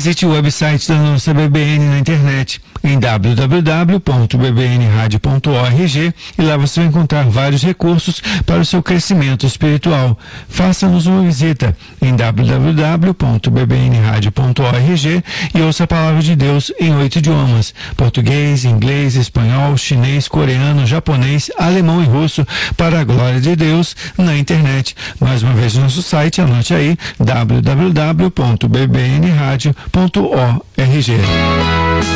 Visite o website da nossa BBN na internet em www.bbnradio.org e lá você vai encontrar vários recursos para o seu crescimento espiritual. Faça-nos uma visita em www.bbnradio.org e ouça a palavra de Deus em 8 idiomas: português, inglês, espanhol, chinês, coreano, japonês, alemão e russo, para a glória de Deus na internet. Mais uma vez, nosso site, anote aí, www.bbnradio.org.